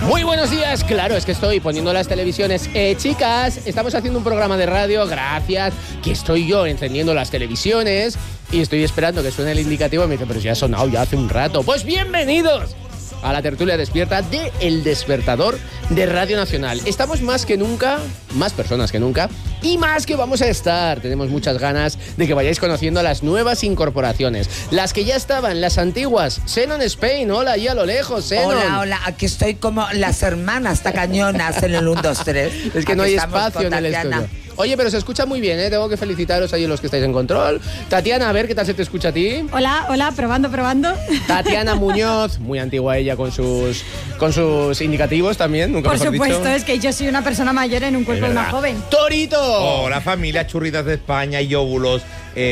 Muy buenos días, claro, es que estoy poniendo las televisiones. Chicas, estamos haciendo un programa de radio, gracias, que estoy yo encendiendo las televisiones y estoy esperando que suene el indicativo y me dice, pero si ha sonado ya hace un rato. Pues bienvenidos a la tertulia despierta de El Despertador de Radio Nacional. Estamos más que nunca, más personas que nunca, y más que vamos a estar. Tenemos muchas ganas de que vayáis conociendo a las nuevas incorporaciones. Las que ya estaban, las antiguas. Xenon Spain, hola, ahí a lo lejos, Xenon. Hola, aquí estoy como las hermanas tacañonas en el 1, 2, 3. Es que no hay espacio en el estudio. Oye, pero se escucha muy bien, ¿eh? Tengo que felicitaros ahí los que estáis en control. Tatiana, a ver, ¿qué tal se te escucha a ti? Hola, probando. Tatiana Muñoz, muy antigua ella con sus indicativos también, nunca mejor dicho. Por supuesto, es que yo soy una persona mayor en un cuerpo de más joven. ¡Torito! Hola familia, churritas de España y óvulos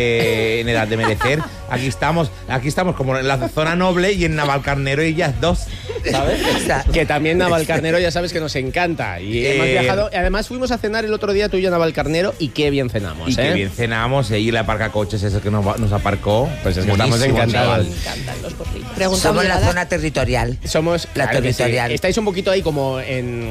en edad de merecer. Aquí estamos como en la zona noble y en Navalcarnero y ellas dos, ¿sabes? Que también Navalcarnero ya sabes que nos encanta. Y hemos viajado, además fuimos a cenar el otro día tú y yo a Navalcarnero y qué bien cenamos, qué bien cenamos, y la aparcacoches ese que nos aparcó. Pues es que estamos encantados. Me encantan los porritos. Somos la zona territorial. Somos la territorial. Sí. Estáis un poquito ahí como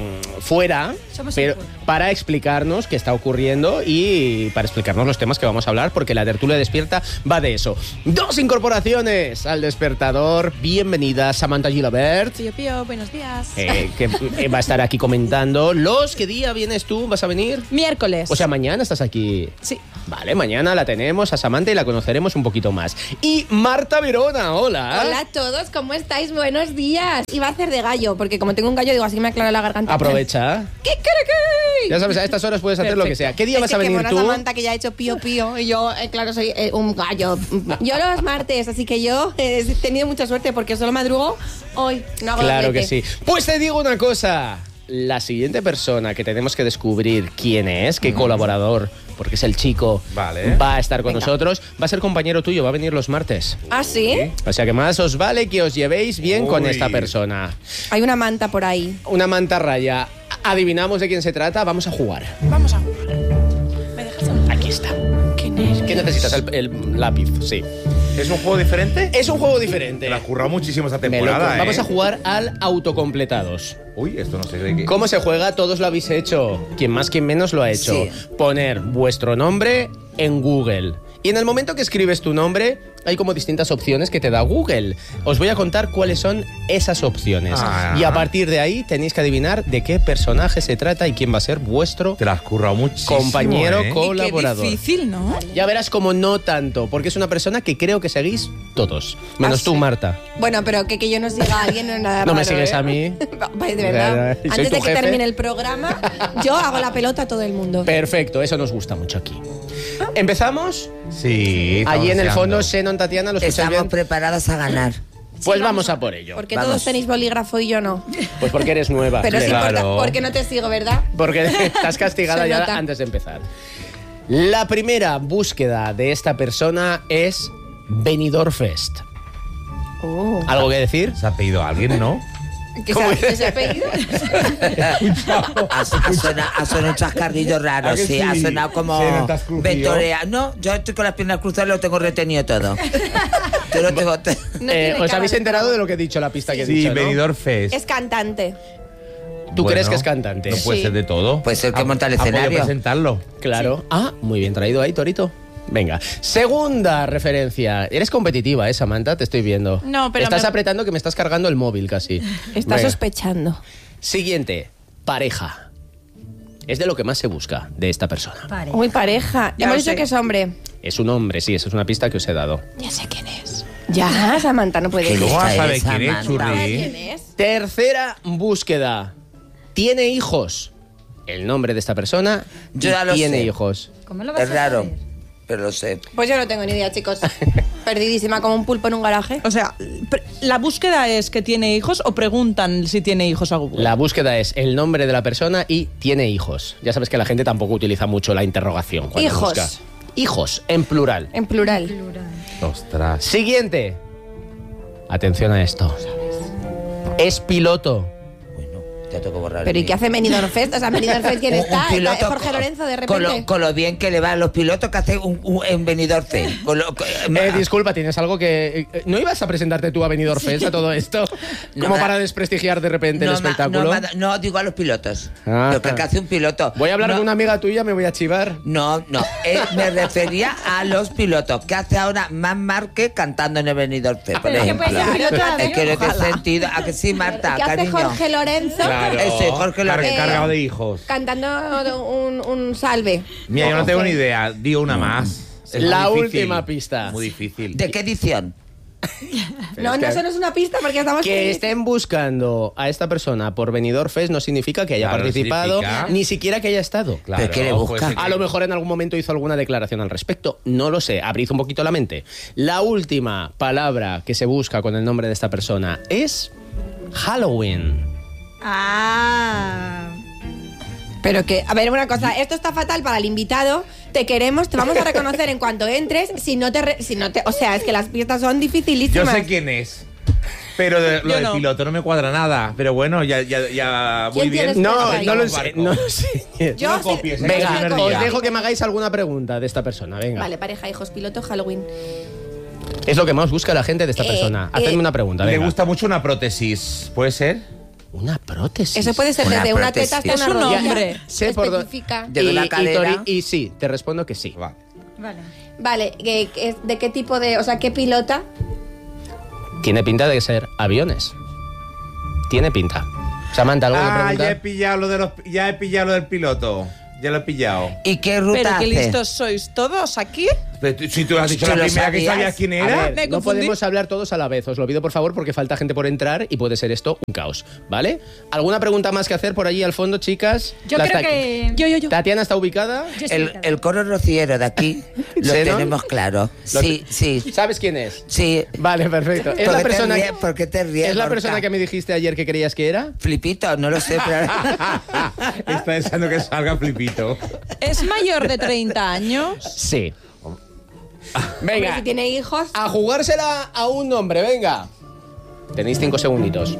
fuera, pero para explicarnos qué está ocurriendo y para explicarnos los temas que vamos a hablar, porque la tertulia despierta va de eso. 2 incorporaciones al despertador. Bienvenida Samantha Gilabert. Pío, buenos días. Que va a estar aquí comentando. ¿Qué día vienes tú? ¿Vas a venir? Miércoles. O sea, mañana estás aquí. Sí. Vale, mañana la tenemos a Samantha y la conoceremos un poquito más. Y Marta Verona, hola. Hola a todos, ¿cómo estáis? Buenos días. Iba a hacer de gallo, porque como tengo un gallo, digo, así me aclara la garganta. Aprovecha. ¿Qué quiere? Ya sabes, a estas horas puedes hacer lo que sea. ¿Qué día vas a venir tú? Samantha, que ya ha hecho pío, y yo, claro, soy un gallo. Yo los martes, así que yo he tenido mucha suerte porque solo madrugo hoy. No hago claro doblete. que sí. Pues te digo una cosa. La siguiente persona que tenemos que descubrir quién es, qué colaborador, porque es el chico, va a estar con nosotros, va a ser compañero tuyo, va a venir los martes. ¿Ah, sí? O sea que más os vale que os llevéis bien con esta persona. Hay una manta por ahí. Una manta raya. Adivinamos de quién se trata, vamos a jugar. Vamos a jugar. ¿Me dejas hablar? Aquí está. ¿Qué necesitas? El lápiz, sí. ¿Es un juego diferente? Es un juego diferente. Me ha currado muchísimo esta temporada, Vamos a jugar al autocompletados. Uy, esto no sé de qué. ¿Cómo se juega? Todos lo habéis hecho. Quien más, quien menos lo ha hecho. Sí. Poner vuestro nombre en Google. Y en el momento que escribes tu nombre, hay como distintas opciones que te da Google. Os voy a contar cuáles son esas opciones. Y a partir de ahí tenéis que adivinar de qué personaje se trata y quién va a ser vuestro Te la has currado muchísimo, compañero colaborador. Qué difícil, ¿no? Ya verás como no tanto, porque es una persona que creo que seguís todos. Menos tú, sí. Marta. Bueno, pero que yo no siga a alguien no es nada No me raro, sigues ¿eh? a mí. Vale, de verdad. Soy Antes tu de que jefe. termine el programa, yo hago la pelota a todo el mundo. Perfecto, eso nos gusta mucho aquí. ¿Empezamos? Sí. Allí en el fondo, Xenon, Tatiana, ¿lo escucháis Estamos bien? preparadas a ganar. Pues vamos a por ello. Porque Vamos. todos tenéis bolígrafo y yo no. Pues porque eres nueva. Pero sí, Claro. porque no te sigo, ¿verdad? Porque estás castigada Se ya nota. antes de empezar. La primera búsqueda de esta persona es Benidorm Fest. Oh. ¿Algo que decir? ¿Se ha pedido a alguien, no? ¿Qué ¿Cómo se es? ha pedido? Ha sonado un chascarrillo raro, ¿A que sí. Ha sí? sonado como Sí, no te has crujido. Vectorea. No, yo estoy con las piernas cruzadas y lo tengo retenido todo. Te lo tengo. No tiene ¿Os cara habéis de enterado trabajo. de lo que he dicho, la pista que he Sí, dicho, ¿no? Benidorm Fest. Es cantante. ¿Tú Bueno, crees que es cantante? No puede Sí. ser de todo. Puede ser que monta el ¿Ha podido escenario. presentarlo? Claro. Ah, muy bien traído ahí, Torito. Venga. Segunda referencia. Eres competitiva, Samantha? Te estoy viendo. No, pero Estás me- apretando que me estás cargando el móvil casi. Está Venga. sospechando. Siguiente. Pareja. Es de lo que más se busca de esta persona. Uy, pareja. Ya Hemos lo dicho sé. que es hombre. Es un hombre, sí, esa es una pista que os he dado. Ya sé quién es. Ya, Samantha, no puede ¿Qué ser. Luego a Esta saber es quién es, Samantha. Churri. ¿Quién es? Tercera búsqueda. ¿Tiene hijos? El nombre de esta persona Yo ya lo tiene sé. hijos. ¿Cómo lo vas Es a raro, saber? pero lo sé. Pues yo no tengo ni idea, chicos. Perdidísima como un pulpo en un garaje. O sea, ¿la búsqueda es que tiene hijos o preguntan si tiene hijos a Google? La búsqueda es el nombre de la persona y tiene hijos. Ya sabes que la gente tampoco utiliza mucho la interrogación cuando Hijos. busca. Hijos, en plural. En plural. Ostras. Siguiente. Atención a esto. Es piloto. Te tengo que borrar. Pero ¿y qué hace Benidorm Fest? O sea, Benidorm Fest, ¿quién está? ¿Está Jorge Lorenzo de repente? Con lo bien que le va a los pilotos que hace en Benidorm Fest. Disculpa, tienes algo que... ¿No ibas a presentarte tú a Benidorm Fest a todo esto? Como para desprestigiar de repente el espectáculo. No, digo a los pilotos. Ah, Lo que hace un piloto. Voy a hablar con una amiga tuya, me voy a chivar. No. Me refería a los pilotos. ¿Qué hace ahora Marc Márquez cantando en el Benidorm Fest? Pero es que puede ser piloto de avión. Es que no tiene sentido. ¿A que sí, Marta, ¿Qué hace cariño? Jorge Lorenzo? Claro. Ese, Jorge Lorenzo. Cargado de hijos. Cantando un salve. Mira, yo no tengo ni idea. Digo una más. Es La muy difícil. última pista. Muy difícil. ¿De qué edición? No, eso no es una pista porque estamos... Que estén buscando a esta persona por Benidorm Fest no significa que haya Claro, participado, significa- ni siquiera que haya estado. Claro, ¿Pero qué le busca? pues, A lo mejor en algún momento hizo alguna declaración al respecto. No lo sé. Abriz un poquito la mente. La última palabra que se busca con el nombre de esta persona es Halloween. Ah. Pero que, a ver, una cosa, esto está fatal para el invitado. Te queremos, te vamos a reconocer en cuanto entres. Si no te, o sea, es que las pistas son Yo dificilísimas. sé quién es. Pero lo Yo del no. piloto no me cuadra nada. Pero bueno, ya muy ¿Quién bien. tienes No, Ahí. no lo Vamos, sé. barco. No lo sé. Yo No sé- copies, yo Venga, sé primer cómo. día. os dejo que me hagáis alguna pregunta de esta persona. Venga. Vale, pareja, hijos, piloto, Halloween. Es lo que más busca la gente de esta persona. Hacedme una pregunta. Le Venga. gusta mucho una prótesis. ¿Puede ser? Una prótesis. Eso puede ser Una desde una prótesis. teta hasta Es una un rodilla. hombre. Sé por dónde- Específica. De la cadera. y sí, te respondo que sí. Va. Vale. Vale, ¿de qué tipo de, o sea, qué pilota? Tiene pinta de ser aviones. Tiene pinta. Samantha, ¿alguna pregunta? Ya he pillado lo del piloto. Ya lo he pillado. ¿Y qué ruta Pero qué hace? listos sois todos aquí. Pero si tú has dicho ¿Tú la lo primera que sabías? sabías quién A era. ver, Me no confundí. podemos hablar todos a la vez. Os lo pido por favor porque falta gente por entrar y puede ser esto un caos, ¿vale? ¿Alguna pregunta más que hacer por allí al fondo, chicas? Yo Las creo ta- que. Yo. ¿Tatiana está ubicada? Yo estoy El coro rociero de aquí lo ¿Sí, no? tenemos claro. Sí. ¿Sabes quién es? Sí. Vale, perfecto. Es ¿Por la qué te persona, ríes? ¿Por qué te ríes, ¿Es la Gorka? persona que me dijiste ayer que creías que era? Flipito, no lo sé, pero... Está deseando que salga Flipito. ¿Es mayor de 30 años? Sí. Hombre, Venga, si tiene hijos. a jugársela a un nombre, venga. Tenéis 5 segunditos.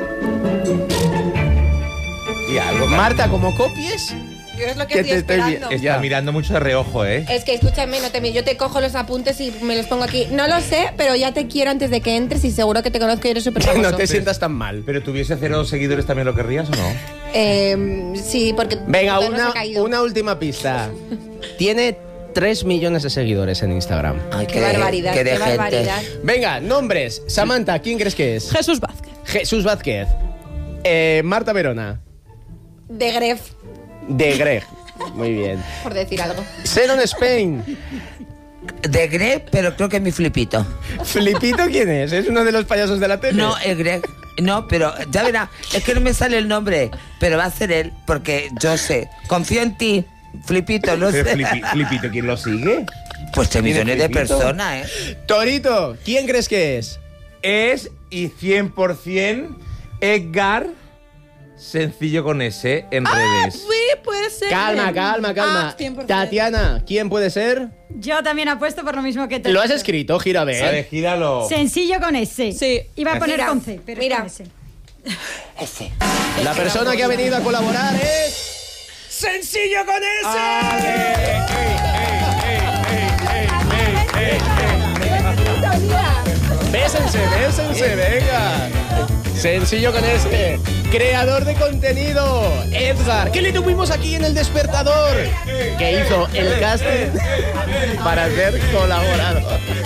Y algo. Marta, como copies, Yo es lo que que estoy te estoy esperando. vi- Está Ya. mirando mucho de reojo, ¿eh? Es que escúchame, yo te cojo los apuntes y me los pongo aquí. No lo sé, pero ya te quiero antes de que entres y seguro que te conozco y eres súper famoso. no te sientas tan mal. ¿Pero tuviese 0 seguidores también lo querrías o no? Sí, porque Venga, todavía no se ha caído. una última pista. Tiene 3 millones de seguidores en Instagram. Ay, Qué barbaridad, qué de qué gente. barbaridad. Venga, nombres. Samantha, ¿quién crees que es? Jesús Vázquez. Jesús Vázquez. Marta Verona. De Gref, De Greg. Muy bien. por decir algo. Seron Spain. De Greg, pero creo que es mi Flipito. ¿Flipito quién es? ¿Es uno de los payasos de la tele? No, el Greg. No, pero ya verá, es que no me sale el nombre, pero va a ser él, porque yo sé. Confío en ti, Flipito, no Pero sé. Flipito, ¿quién lo sigue? Pues de ¿Tiene millones de Flipito? personas, ¿eh? Torito, ¿quién crees que es? Es y 100% Edgar, sencillo con S, en redes. Sí, puede ser. Calma. Ah, 100%. Tatiana, ¿quién puede ser? Yo también apuesto por lo mismo que tú. Lo has escrito, gira a A ver. ver, gíralo. Sencillo con S. Sí. Iba a poner Mira, con C, pero mira. es con S. Ese. La persona que ha venido a colaborar es... ¡Sencillo con S! Bésense, venga. Sencillo con S. Creador de contenido, Edgar. ¿Qué le tuvimos aquí en El Despertador? Que hizo el casting para ser colaborador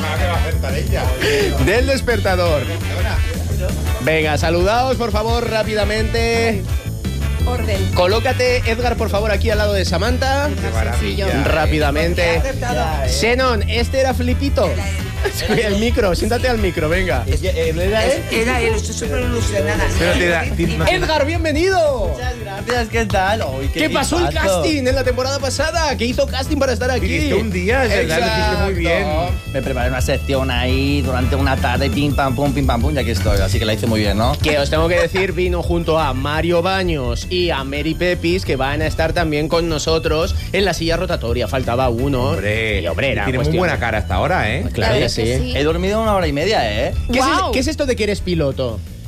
del Despertador. Venga, saludaos por favor rápidamente. Orden. Colócate, Edgar, por favor, aquí al lado de Samantha. Qué maravilla. Rápidamente. Xenon, este era Flipito. El micro, siéntate al micro, venga. Era él, estoy súper ilusionada. Pero te Edgar, bienvenido. Gracias, ¿qué tal? Uy, ¿Qué pasó el equipazo. casting en la temporada pasada? ¿Qué hizo casting para estar aquí? Viniste un día, es verdad, lo hiciste muy bien. Me preparé una sección ahí durante una tarde, pim pam pum, y aquí estoy. Así que la hice muy bien, ¿no? Que os tengo que decir, vino junto a Mario Baños y a Mary Pepis, que van a estar también con nosotros en la silla rotatoria. Faltaba uno. Hombre, Y, hombre, era tiene muy cuestión. buena cara hasta ahora, ¿eh? Claro que sí. He dormido 1 hora y media, ¿eh? ¿Qué, Guau. ¿Qué es esto de que eres piloto?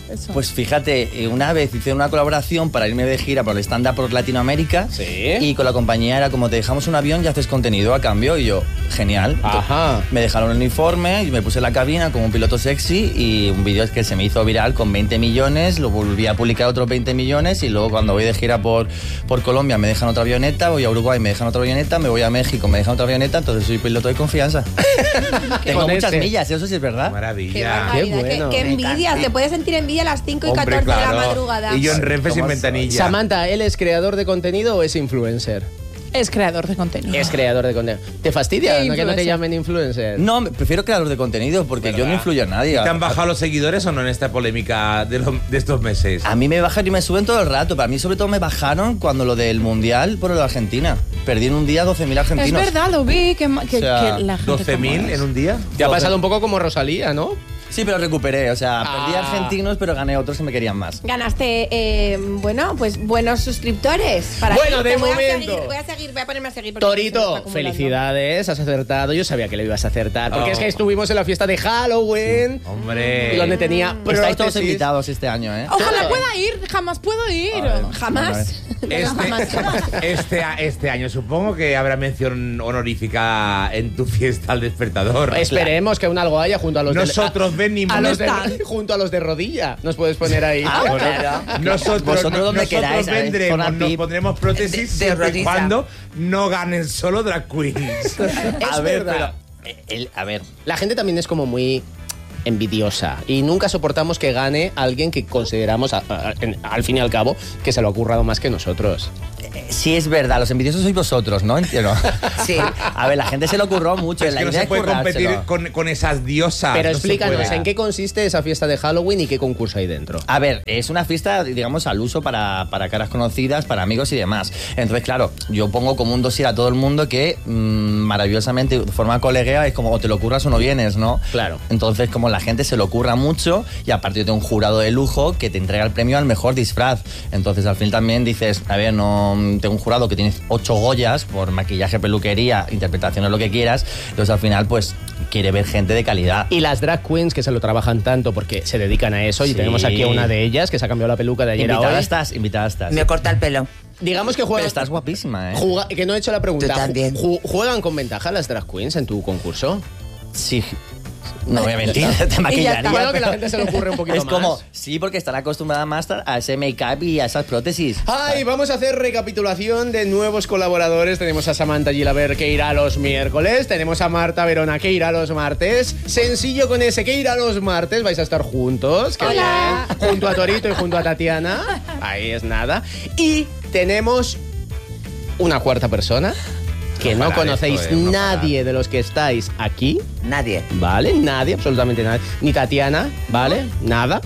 eso? Pues fíjate, una vez hice una colaboración para irme de gira por el stand-up por Latinoamérica. Sí. Y con la compañía era como, te dejamos un avión y haces contenido a cambio. Y yo, genial. Ajá. Me dejaron el uniforme y me puse en la cabina como un piloto sexy y un vídeo que se me hizo viral con 20 millones, lo volví a publicar otros 20 millones y luego cuando voy de gira por Colombia me dejan otra avioneta, voy a Uruguay me dejan otra avioneta, me voy a México me dejan otra avioneta, entonces soy piloto de confianza. Tengo Con muchas este. millas, eso sí es verdad. Qué Maravilla. barbaridad, Qué bueno. qué envidia. Te puedes sentir envidia a las 5 y 14 Hombre, de la claro. madrugada. Y yo en Renfe sin ¿Cómo ventanilla. Samantha, ¿él es creador de contenido o es influencer? Es creador de contenido. Es creador de contenido. ¿Te fastidia Sí, no, que no te influencer. llamen influencer? No, prefiero creador de contenido porque yo no influyo en nadie. ¿Te han bajado los seguidores o no en esta polémica de estos meses? A mí me bajan y me suben todo el rato. Para mí, sobre todo, me bajaron cuando lo del Mundial por lo de Argentina. Perdí en un día 12.000 Es argentinos. verdad, lo vi, que O sea, que la gente... 12.000 en un día. Te ha pasado un poco como Rosalía, ¿no? Sí, pero recuperé. O sea, perdí Ah. argentinos, pero gané otros que me querían más. Ganaste, bueno, pues buenos suscriptores. Bueno, ti. de Te voy momento. voy a ponerme a seguir. porque se me Torito, está acumulando. felicidades, has acertado. Yo sabía que lo ibas a acertar. Porque Oh. es que estuvimos en la fiesta de Halloween. Hombre. Donde tenía Estáis todos prótesis. invitados este año, ¿eh? Ojalá pueda ir, jamás puedo ir. Jamás. Este año supongo que habrá mención honorífica en tu fiesta al despertador. Esperemos que aún algo haya junto a los Nosotros venimos. a los de, están. junto a los de rodilla. Nos puedes poner ahí. Ah, claro. Nosotros, Vosotros donde nosotros queráis, ¿sabes? vendremos, Zona nos VIP. pondremos prótesis De siempre y rodilla. cuando no ganen solo drag queens. A ver, verdad. pero... a ver, La gente también es como muy envidiosa y nunca soportamos que gane alguien que consideramos, al fin y al cabo, que se lo ha currado más que nosotros. sí es verdad, los envidiosos sois vosotros, ¿no? Entiendo. Sí. A ver, la gente se lo curró mucho. Es la que no idea se puede competir currárselo. con esas diosas. Pero no se explícanos, puede. ¿en qué consiste esa fiesta de Halloween y qué concurso hay dentro? A ver, es una fiesta, digamos, al uso para caras conocidas, para amigos y demás. Entonces, claro, yo pongo como un dossier a todo el mundo que maravillosamente, de forma coleguea, es como o te lo curras o no vienes, ¿no? Claro. Entonces, como la gente se lo curra mucho y aparte yo tengo un jurado de lujo que te entrega el premio al mejor disfraz. Entonces, al fin también dices, a ver, no tengo un jurado que tiene 8 Goyas por maquillaje, peluquería, interpretaciones, lo que quieras. Entonces, al final, pues, quiere ver gente de calidad. Y las drag queens que se lo trabajan tanto porque se dedican a eso, y Sí. tenemos aquí a una de ellas que se ha cambiado la peluca de ayer a Invitada hoy. estás. Me corta el pelo. Digamos que Pero juegan. estás guapísima, ¿eh? Que no he hecho la pregunta. Tú también. ¿Juegan con ventaja las drag queens en tu concurso? Sí. No voy a mentir, te maquillaría. Bueno, que la pero gente se le ocurre un poquito es más. como, sí, porque están acostumbradas más a ese make-up y a esas prótesis. Ay, vamos a hacer recapitulación de nuevos colaboradores. Tenemos a Samantha Gilaber, que irá los miércoles. Tenemos a Marta Verona, que irá los martes. Sencillo con ese, que irá los martes. Vais a estar juntos. Qué Hola. bien. Junto a Torito y junto a Tatiana. Ahí es nada. Y tenemos una cuarta persona que No no parar conocéis esto, no nadie de los que estáis aquí. Nadie. ¿Vale? Nadie, absolutamente nadie. Ni Tatiana, ¿vale? Nada.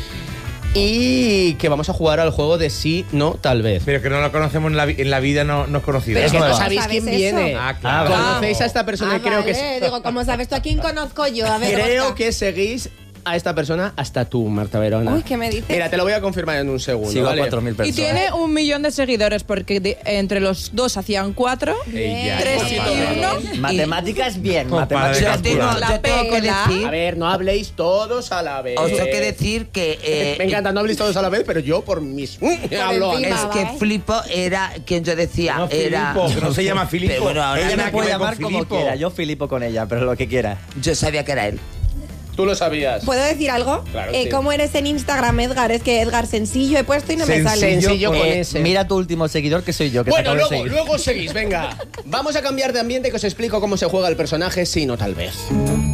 Y que vamos a jugar al juego de sí, no, tal vez. Pero que no lo conocemos en la vida, no es conocida. Pero es que ¿Cómo no va? sabéis ¿Sabes quién eso? viene. Ah, claro. Conocéis a esta persona y creo que vale. Digo, ¿cómo sabes tú a quién conozco yo? A ver, creo Gorka. que seguís a esta persona hasta tú, Marta Verona. Uy, ¿qué me dices? Mira, te lo voy a confirmar en un segundo. Sigo ¿vale? a 4.000 personas. Y tiene 1 millón de seguidores porque entre los dos hacían 4. Ella, 3 no y para. 1. Matemáticas bien, No, para matemáticas de Yo tengo, puras. La yo tengo que pela. decir, A ver, no habléis todos a la vez. os tengo que decir que Me encanta, no habléis todos a la vez, pero yo por mis... hablo encima. antes. es que Vale. Filipo era quien yo decía, No, era Filipo, que no se llama Filipo. Pero bueno, ahora Ella Nada me que puede ver con llamar como Filipo. quiera, yo filipo con ella, pero lo que quiera. yo sabía que era él. Tú lo sabías. ¿Puedo decir algo? Claro, sí. ¿Cómo eres en Instagram, Edgar? Es que Edgar Sencillo he puesto y no me sale. Sencillo con ese. Mira tu último seguidor que soy yo, que te Bueno, acabo de seguir. luego seguís, venga. Vamos a cambiar de ambiente, que os explico cómo se juega el personaje, sí, no, tal vez.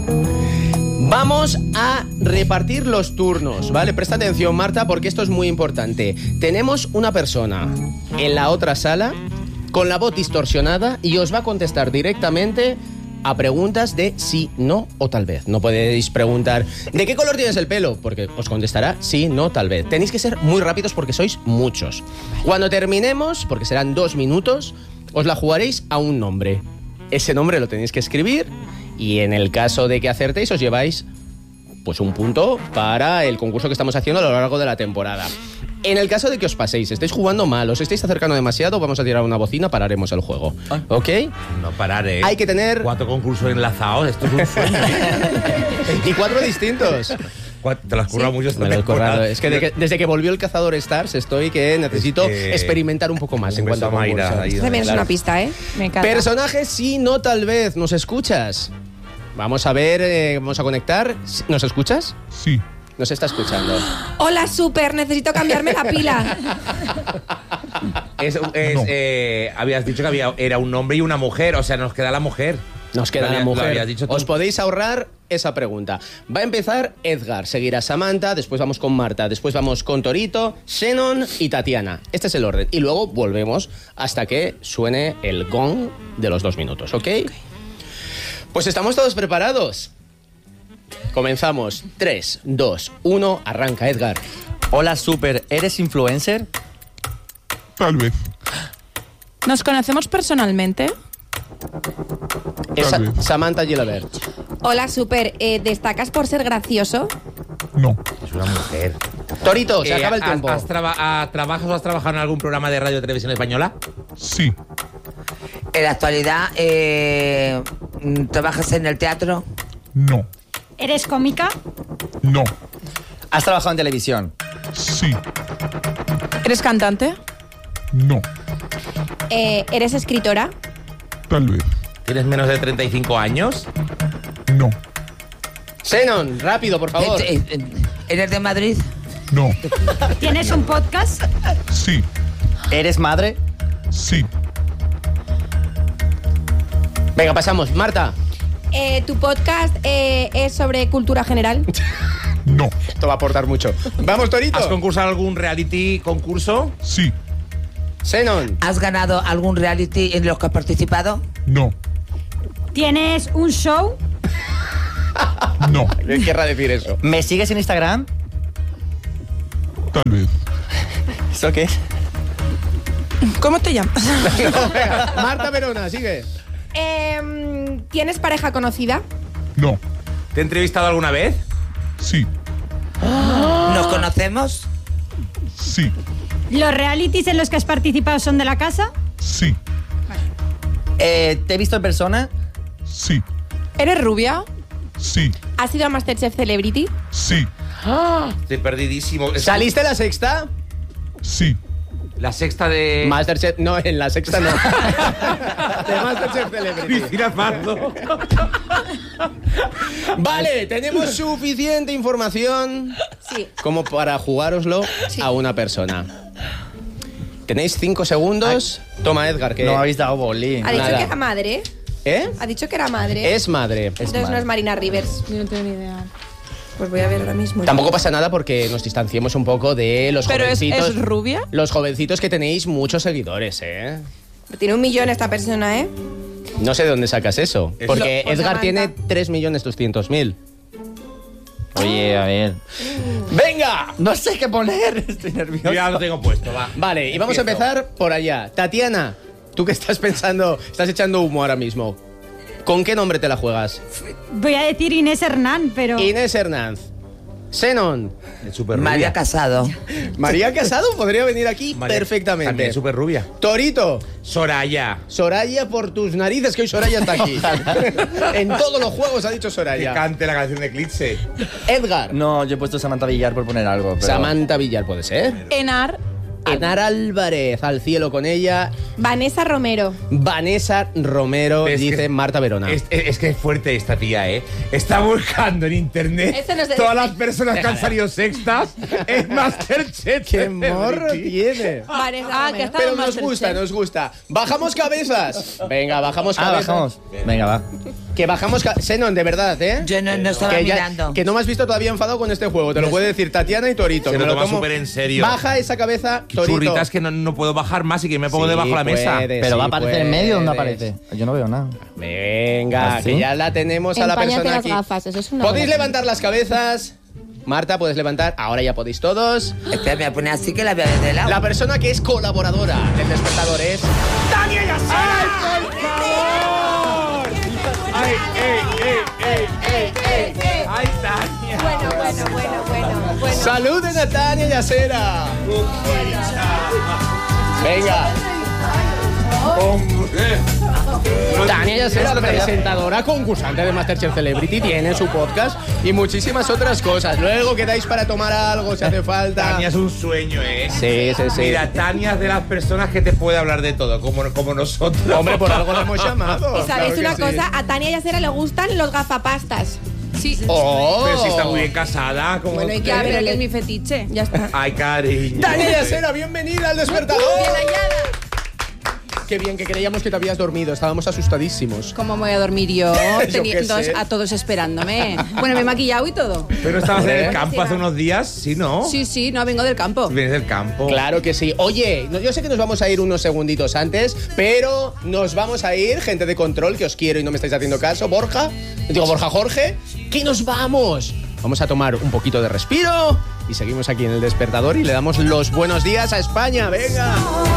Vamos a repartir los turnos, ¿vale? Presta atención, Marta, porque esto es muy importante. Tenemos una persona en la otra sala con la voz distorsionada y os va a contestar directamente a preguntas de sí, no o tal vez. No podéis preguntar ¿de qué color tienes el pelo? Porque os contestará sí, no, tal vez. Tenéis que ser muy rápidos porque sois muchos. Cuando terminemos, porque serán 2 minutos, os la jugaréis a un nombre. Ese nombre lo tenéis que escribir y en el caso de que acertéis os lleváis pues un punto para el concurso que estamos haciendo a lo largo de la temporada. En el caso de que os paséis, estéis jugando mal, os estéis acercando demasiado, vamos a tirar una bocina, pararemos el juego. ¿Ok? No parar, Hay que tener... 4 concursos enlazados, esto es un sueño. Y 4 distintos. Te lo has currado mucho esta Me lo he temporada. currado. Es que desde que volvió el Cazador Stars estoy que necesito Es que- experimentar un poco más en Un cuanto a beso a Mayra, concursos. ahí. Eso también es Claro. una pista, ¿eh? Me encanta. Personaje sí, no tal vez. ¿Nos escuchas? Vamos a ver, vamos a conectar. ¿Nos escuchas? Sí. Nos está escuchando. Hola, súper, necesito cambiarme la pila. Habías dicho que era un hombre y una mujer, o sea, nos queda la mujer. Nos queda Lo la habías- lo mujer. habías dicho tú. Os podéis ahorrar esa pregunta. Va a empezar Edgar, seguirá Samantha, después vamos con Marta, después vamos con Torito, Shannon y Tatiana. Este es el orden. Y luego volvemos hasta que suene el gong de los 2 minutos, ¿ok? Pues estamos todos preparados. Comenzamos. 3, 2, 1, arranca Edgar. Hola, Super, ¿eres influencer? Tal vez. ¿Nos conocemos personalmente? Es Tal vez. Samantha Gilabert. Hola, súper, ¿destacas por ser gracioso? No. Es una mujer. Torito, se acaba el tiempo. ¿Trabajas o has trabajado en algún programa de radio o televisión española? Sí. En la actualidad, ¿trabajas en el teatro? No. ¿Eres cómica? No. ¿Has trabajado en televisión? Sí. ¿Eres cantante? No. ¿Eres escritora? Tal vez. ¿Tienes menos de 35 años? No. Shannon, rápido, por favor. ¿Eres de Madrid? No. ¿Tienes un podcast? Sí. ¿Eres madre? Sí. Venga, pasamos. Marta. ¿Tu podcast es sobre cultura general? No. Esto va a aportar mucho. Vamos, Torito. ¿Has concursado en algún reality concurso? Sí. Shannon. ¿Has ganado algún reality en los que has participado? No. ¿Tienes un show? No. ¿Qué querrá decir eso? ¿Me sigues en Instagram? Tal vez. ¿Eso qué es? ¿Cómo te llamas? Venga, Marta Verona, sigue. ¿Tienes pareja conocida? No. ¿Te he entrevistado alguna vez? Sí. ¿Nos conocemos? Sí. ¿Los realities en los que has participado son de la casa? Sí. ¿Te he visto en persona? Sí. ¿Eres rubia? Sí. ¿Has ido a Masterchef Celebrity? Sí. Estoy perdidísimo. ¿Saliste la sexta? Sí. La sexta de... Masterchef, no, en la sexta no. De Masterchef Celebrity. Cristina Pardo. Vale, tenemos suficiente información Sí. como para jugároslo a una persona. Tenéis 5 segundos. Toma, Edgar, que... No habéis dado bolín. Ha dicho Nada. que era madre. ¿Eh? Ha dicho que era madre. Es madre. Entonces no es Marina Rivers. Yo no tengo ni idea. Pues voy a ver ahora mismo. Tampoco pasa nada porque nos distanciemos un poco de los ¿Pero es jovencitos. rubia? Los jovencitos que tenéis muchos seguidores, ¿eh? Tiene 1 millón esta persona, ¿eh? No sé de dónde sacas eso. Porque Pues Edgar Samantha. tiene 3.200.000. Oye, a ver. ¡Venga! No sé qué poner. Estoy nervioso. Ya lo tengo puesto, va. Vale, y vamos a Empiezo. empezar por allá. Tatiana, tú que estás pensando, estás echando humo ahora mismo. ¿Con qué nombre te la juegas? Voy a decir Inés Hernán, pero... Inés Hernández. Xenon. Es súper María rubia. Casado. María Casado podría venir aquí perfectamente. También súper rubia. Torito. Soraya. Soraya por tus narices, que hoy Soraya está aquí. En todos los juegos ha dicho Que Soraya. cante la canción de Eclipse. Edgar. No, yo he puesto Samantha Villar por poner algo. Pero... Samantha Villar, ¿puede ser? Enar. Enar Álvarez, al cielo con ella. Vanessa Romero. Vanessa Romero, Es dice que- Marta Verona. Es que es fuerte esta tía, ¿eh? Está buscando en internet Este no es de- todas las personas que han salido sextas en Masterchef. ¡Qué morro tiene! Vanessa Ah, Romero. que está- Pero en nos Masterchef. gusta, nos gusta. ¡Bajamos cabezas! Venga, bajamos Ah, cabezas. bajamos. Venga, va. Que bajamos Xenon, de verdad, ¿eh? Yo no estaba que, mirando. que no me has visto todavía enfadado con este juego. Te lo puede decir Tatiana y Torito. Se que lo me toma tomo- súper en serio. Baja esa cabeza, Qué Torito. churritas que no puedo bajar más y que me pongo Sí, debajo de la mesa. puedes, Pero sí va a aparecer en medio, ¿dónde puedes. aparece? Yo no veo nada. Venga, ¿Ah, sí? que ya la tenemos a la Empáñate persona las aquí. gafas, eso es una Podéis buena levantar las cabezas. Marta, puedes levantar. Ahora ya podéis todos. Espera, me voy a poner así que la veo desde lado. La persona que es colaboradora del Despertador es Daniel Yasera. ¡Ay, ¡Ay, Tania! Bueno. Saluden a Tania Yasera. Venga. Tania Yasera, presentadora, concursante de Masterchef Celebrity, tiene su podcast y muchísimas otras cosas. Luego quedáis para tomar algo si hace falta. Tania es un sueño, ¿eh? Sí. Mira, Tania es de las personas que te puede hablar de todo, como nosotros. Hombre, por algo la hemos llamado. Y sabéis Claro una que sí. cosa, a Tania Yasera le gustan los gafapastas. Sí. Oh. Pero si está muy bien casada, como Bueno, ¿y qué? Ya, A ver, pero que le- es mi fetiche. Ya está. Ay, cariño. Tania Yasera, bienvenida al despertador. Bien hallada. Qué bien, que creíamos que te habías dormido, estábamos asustadísimos. ¿Cómo me voy a dormir yo? Yo qué sé. A todos esperándome. Bueno, me he maquillado y todo. Pero estabas en el Hombre. campo hace unos días, ¿sí, no? Sí, no, vengo del campo. Vienes del campo. Claro que sí. Oye, yo sé que nos vamos a ir unos segunditos antes, pero nos vamos a ir, gente de control, que os quiero y no me estáis haciendo caso. Borja, Jorge, que nos vamos. Vamos a tomar un poquito de respiro y seguimos aquí en El Despertador y le damos los buenos días a España. ¡Venga!